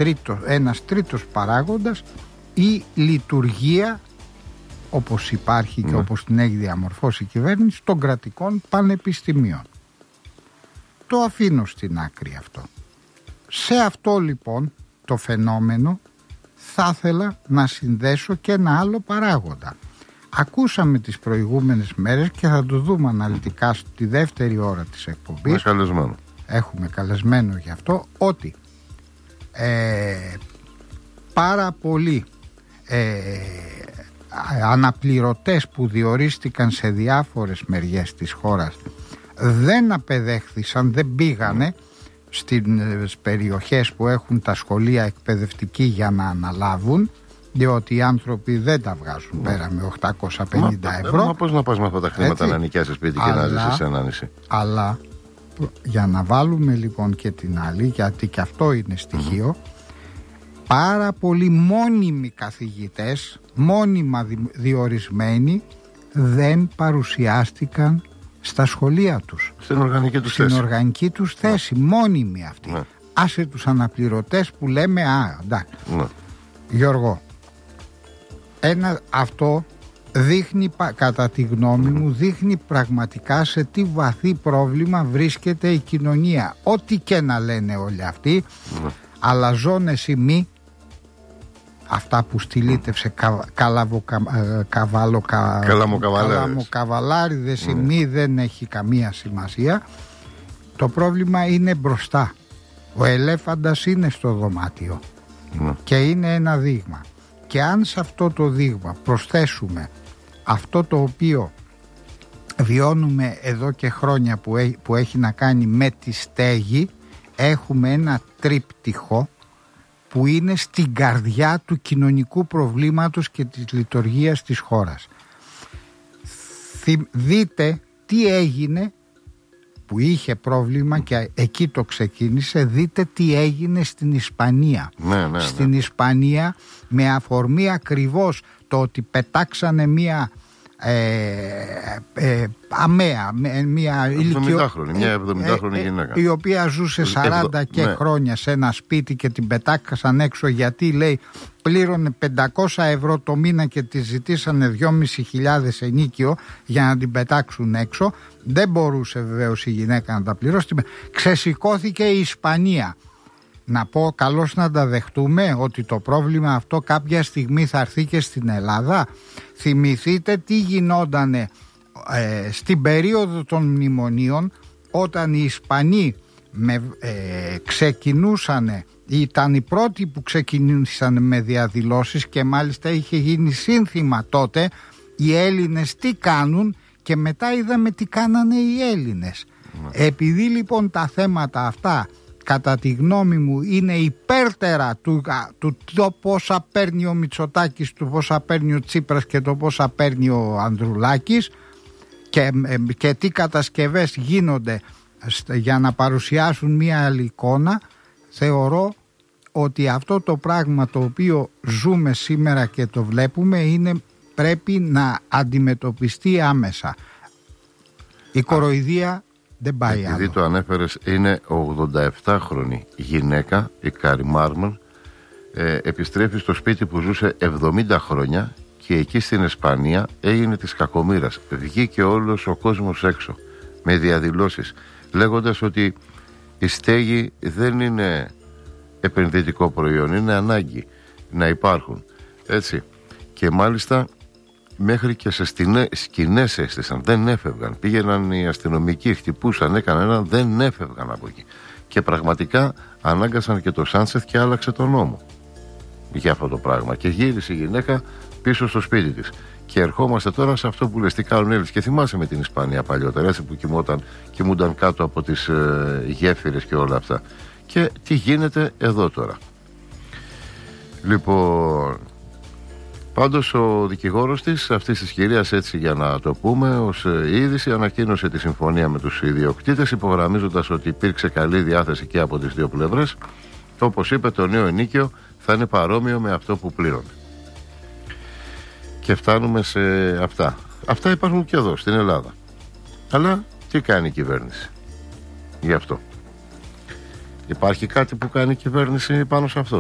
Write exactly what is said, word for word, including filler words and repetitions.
τρίτο, ένας τρίτος παράγοντας, η λειτουργία όπως υπάρχει και mm. όπως την έχει διαμορφώσει η κυβέρνηση των κρατικών πανεπιστημίων. Το αφήνω στην άκρη αυτό. Σε αυτό λοιπόν το φαινόμενο θα ήθελα να συνδέσω και ένα άλλο παράγοντα. Ακούσαμε τις προηγούμενες μέρες και θα το δούμε αναλυτικά στη δεύτερη ώρα της εκπομπής. Με καλεσμένο. Έχουμε καλεσμένο γι' αυτό, ότι ε, πάρα πολλοί ε, αναπληρωτές που διορίστηκαν σε διάφορες μεριές της χώρας δεν απεδέχθησαν, δεν πήγανε στις περιοχές που έχουν τα σχολεία εκπαιδευτική για να αναλάβουν, διότι οι άνθρωποι δεν τα βγάζουν mm. πέρα με οκτακόσια πενήντα μα, ευρώ. Μα πώς να πας με αυτά τα χρήματα, έτσι, να νοικιάσεις σπίτι και αλλά, να ζήσεις σε ένα νησί. Αλλά για να βάλουμε λοιπόν και την άλλη, γιατί και αυτό είναι στοιχείο, mm. πάρα πολλοί μόνιμοι καθηγητές, μόνιμα διορισμένοι, δεν παρουσιάστηκαν στα σχολεία τους. Στην οργανική τους Στην θέση. οργανική τους θέση, ναι. Μόνιμοι αυτοί. Ναι. Άσε τους αναπληρωτές που λέμε, α, εντάξει. Ναι. Γιώργο, ένα, αυτό δείχνει, κατά τη γνώμη μου, δείχνει πραγματικά σε τι βαθύ πρόβλημα βρίσκεται η κοινωνία. Ό,τι και να λένε όλοι αυτοί, mm. αλαζόνες ή μη, αυτά που στυλίτευσε κα, καλαμοκαβαλάριδες ή μη, δεν έχει καμία σημασία. Το πρόβλημα είναι μπροστά. Ο ελέφαντας είναι στο δωμάτιο mm. και είναι ένα δείγμα. Και αν σε αυτό το δείγμα προσθέσουμε αυτό το οποίο βιώνουμε εδώ και χρόνια που έχει, που έχει να κάνει με τη στέγη, έχουμε ένα τρίπτυχο που είναι στην καρδιά του κοινωνικού προβλήματος και της λειτουργίας της χώρας. Δείτε τι έγινε, που είχε πρόβλημα και εκεί το ξεκίνησε, δείτε τι έγινε στην Ισπανία. Ναι, ναι, στην ναι. Ισπανία, με αφορμή ακριβώς το ότι πετάξανε μία ε, ε, αμαία, μία εβδομηντάχρονη, μια εβδομηντάχρονη ε, γυναίκα, η οποία ζούσε σαράντα Εβδο... και ναι. χρόνια σε ένα σπίτι και την πετάξαν έξω, γιατί λέει πλήρωνε πεντακόσια ευρώ το μήνα και τη ζητήσανε δυόμισι χιλιάδες ενίκιο για να την πετάξουν έξω. Δεν μπορούσε βεβαίως η γυναίκα να τα πληρώσει. Ξεσηκώθηκε η Ισπανία. Να πω, καλώς να τα δεχτούμε ότι το πρόβλημα αυτό κάποια στιγμή θα έρθει και στην Ελλάδα. Θυμηθείτε τι γινότανε ε, στην περίοδο των μνημονίων, όταν οι Ισπανοί με, ε, ξεκινούσανε, ήταν οι πρώτοι που ξεκινούσαν με διαδηλώσεις και μάλιστα είχε γίνει σύνθημα τότε, οι Έλληνες τι κάνουν, και μετά είδαμε τι κάνανε οι Έλληνες. Mm. Επειδή λοιπόν τα θέματα αυτά κατά τη γνώμη μου είναι υπέρτερα του, του το πόσα παίρνει ο Μητσοτάκης, του πόσα παίρνει ο Τσίπρας και το πόσα παίρνει ο Ανδρουλάκης, και, και τι κατασκευές γίνονται για να παρουσιάσουν μία άλλη εικόνα, θεωρώ ότι αυτό το πράγμα το οποίο ζούμε σήμερα και το βλέπουμε είναι, πρέπει να αντιμετωπιστεί άμεσα. Η κοροϊδία δεν πάει άλλο. Επειδή το ανέφερες, είναι ογδονταεπτάχρονη γυναίκα, η Κάρι Μάρμαν, ε, επιστρέφει στο σπίτι που ζούσε εβδομήντα χρόνια και εκεί στην Ισπανία έγινε της κακομοίρας. Βγήκε όλος ο κόσμος έξω με διαδηλώσεις, λέγοντας ότι η στέγη δεν είναι επενδυτικό προϊόν, είναι ανάγκη να υπάρχουν, έτσι. Και μάλιστα μέχρι και σε σκηνές έστησαν, δεν έφευγαν. Πήγαιναν οι αστυνομικοί, χτυπούσαν, έκαναν ένα, δεν έφευγαν από εκεί. Και πραγματικά ανάγκασαν και το Σάντσεθ και άλλαξε τον νόμο για αυτό το πράγμα. Και γύρισε η γυναίκα πίσω στο σπίτι της. Και ερχόμαστε τώρα σε αυτό που λες, τι κάνουν Έλληνες. Και θυμάσαι με την Ισπανία παλιότερα, έτσι, που κοιμόταν, κοιμούνταν κάτω από τις ε, γέφυρες και όλα αυτά. Και τι γίνεται εδώ τώρα. Λοιπόν, πάντως ο δικηγόρος της, αυτής της κυρίας, έτσι για να το πούμε ως είδηση, ανακοίνωσε τη συμφωνία με τους ιδιοκτήτες, υπογραμμίζοντας ότι υπήρξε καλή διάθεση και από τις δύο πλευρές. Όπως είπε, το νέο ενίκιο θα είναι παρόμοιο με αυτό που πλήρωνε. Και φτάνουμε σε αυτά. Αυτά υπάρχουν και εδώ στην Ελλάδα. Αλλά τι κάνει η κυβέρνηση γι' αυτό? Υπάρχει κάτι που κάνει η κυβέρνηση πάνω σε αυτό?